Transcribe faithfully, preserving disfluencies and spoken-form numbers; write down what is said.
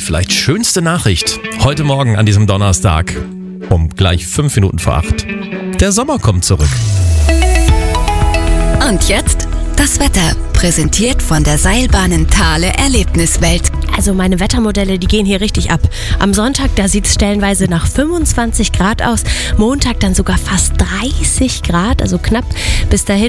vielleicht schönste Nachricht heute Morgen an diesem Donnerstag um gleich fünf Minuten vor acht. Der Sommer kommt zurück. Und jetzt das Wetter, präsentiert von der Seilbahnen Thale Erlebniswelt. Also meine Wettermodelle, die gehen hier richtig ab. Am Sonntag, da sieht es stellenweise nach fünfundzwanzig Grad aus. Montag dann sogar fast dreißig Grad, also knapp bis dahin.